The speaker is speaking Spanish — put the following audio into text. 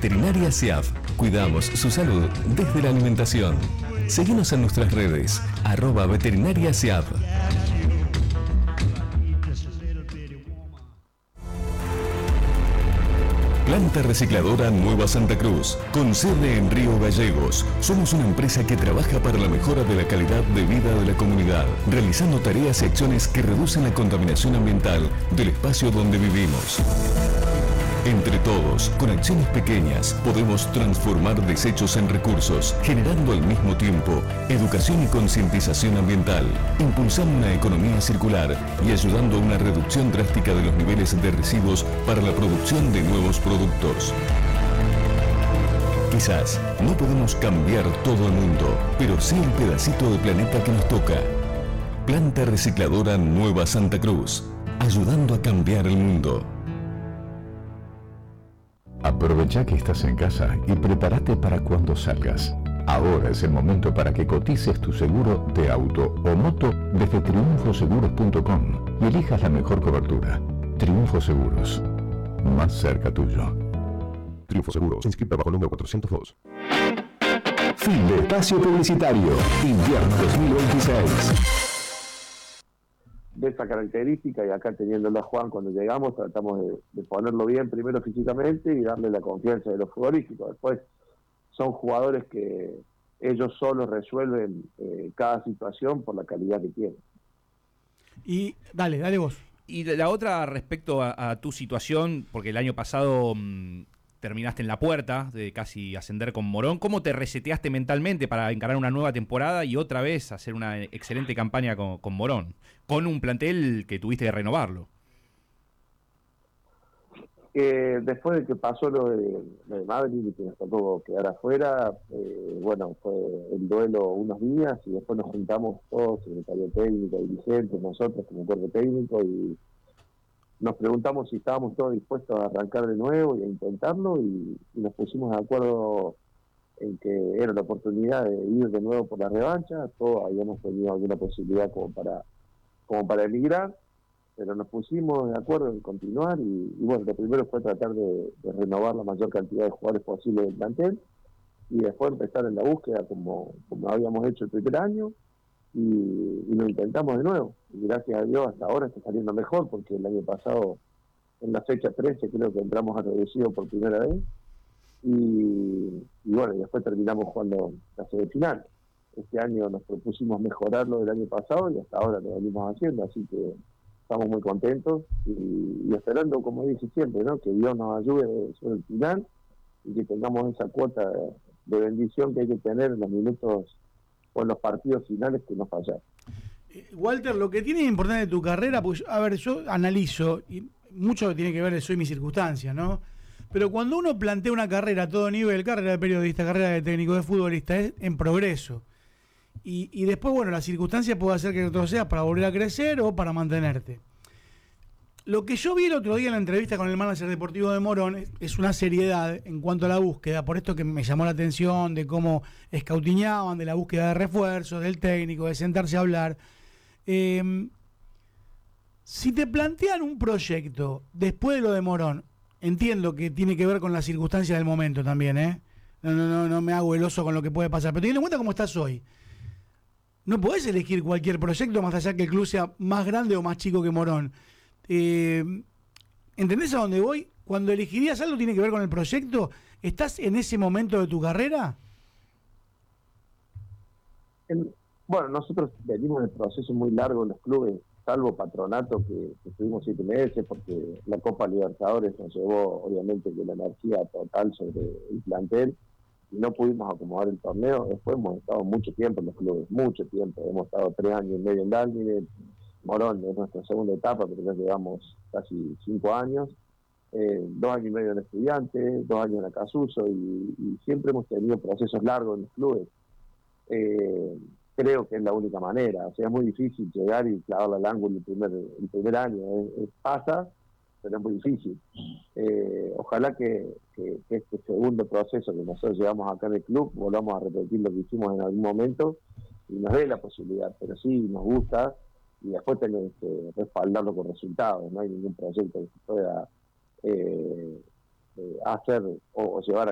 Veterinaria SIAF. Cuidamos su salud desde la alimentación. Seguinos en nuestras redes, @Veterinaria SIAF. Planta Recicladora Nueva Santa Cruz, con sede en Río Gallegos. Somos una empresa que trabaja para la mejora de la calidad de vida de la comunidad, realizando tareas y acciones que reducen la contaminación ambiental del espacio donde vivimos. Entre todos, con acciones pequeñas, podemos transformar desechos en recursos, generando al mismo tiempo educación y concientización ambiental, impulsando una economía circular y ayudando a una reducción drástica de los niveles de residuos para la producción de nuevos productos. Quizás no podemos cambiar todo el mundo, pero sí el pedacito de planeta que nos toca. Planta Recicladora Nueva Santa Cruz, ayudando a cambiar el mundo. Aprovecha que estás en casa y prepárate para cuando salgas. Ahora es el momento para que cotices tu seguro de auto o moto desde triunfoseguros.com y elijas la mejor cobertura. Triunfo Seguros, más cerca tuyo. Triunfo Seguros, inscrita bajo el número 402. Fin de espacio publicitario. Invierno 2026. De esa característica, y acá teniéndolo a Juan cuando llegamos, tratamos de ponerlo bien primero físicamente y darle la confianza de los futbolísticos. Después son jugadores que ellos solos resuelven cada situación por la calidad que tienen. Y dale vos. Y la otra respecto a tu situación, porque el año pasado terminaste en la puerta de casi ascender con Morón. ¿Cómo te reseteaste mentalmente para encarar una nueva temporada y otra vez hacer una excelente campaña con Morón? Con un plantel que tuviste que renovarlo. Después de que pasó lo de Madrid y que nos tocó quedar afuera, bueno, fue el duelo unos días y después nos juntamos todos, secretario técnico, dirigentes, nosotros como cuerpo técnico, y nos preguntamos si estábamos todos dispuestos a arrancar de nuevo y a intentarlo, y nos pusimos de acuerdo en que era la oportunidad de ir de nuevo por la revancha. Todos habíamos tenido alguna posibilidad como para emigrar, pero nos pusimos de acuerdo en continuar y bueno, lo primero fue tratar de renovar la mayor cantidad de jugadores posible del plantel y después empezar en la búsqueda como habíamos hecho el primer año y lo intentamos de nuevo, y gracias a Dios hasta ahora está saliendo mejor, porque el año pasado en la fecha 13 creo que entramos a reducido por primera vez y bueno, y después terminamos jugando la semifinal. Este año nos propusimos mejorarlo del año pasado y hasta ahora lo venimos haciendo, así que estamos muy contentos y esperando, como dije siempre, ¿no?, que Dios nos ayude sobre el final y que tengamos esa cuota de bendición que hay que tener en los minutos o en los partidos finales que nos fallan. Walter, lo que tiene importante de tu carrera, pues a ver, yo analizo, y mucho tiene que ver eso y mis circunstancias, ¿no? Pero cuando uno plantea una carrera a todo nivel, carrera de periodista, carrera de técnico, de futbolista, es en progreso. Y después, bueno, las circunstancias pueden hacer que retrocedas para volver a crecer o para mantenerte. Lo que yo vi el otro día en la entrevista con el manager deportivo de Morón es una seriedad en cuanto a la búsqueda, por esto que me llamó la atención, de cómo escautiñaban, de la búsqueda de refuerzos, del técnico, de sentarse a hablar. Si te plantean un proyecto después de lo de Morón, entiendo que tiene que ver con las circunstancias del momento también, ¿eh? No me hago el oso con lo que puede pasar, pero teniendo en cuenta cómo estás hoy, no podés elegir cualquier proyecto más allá que el club sea más grande o más chico que Morón. ¿Entendés a dónde voy? Cuando elegirías algo tiene que ver con el proyecto. ¿Estás en ese momento de tu carrera? Bueno, nosotros venimos en el proceso muy largo en los clubes, salvo Patronato, que estuvimos 7 meses, porque la Copa Libertadores nos llevó, obviamente, que la energía total sobre el plantel, y no pudimos acomodar el torneo. Después hemos estado mucho tiempo en los clubes, mucho tiempo. Hemos estado 3 años y medio en Dalmine. Morón es nuestra segunda etapa, pero ya llevamos casi 5 años. 2 años y medio en Estudiantes, 2 años en Acasuso, y siempre hemos tenido procesos largos en los clubes. Creo que es la única manera. O sea, es muy difícil llegar y clavarle al ángulo el primer año. Pasa, pero es muy difícil. Ojalá que este segundo proceso que nosotros llevamos acá en el club volvamos a repetir lo que hicimos en algún momento y nos dé la posibilidad, pero sí nos gusta, y después tenemos que respaldarlo con resultados. No hay ningún proyecto que se pueda hacer o llevar a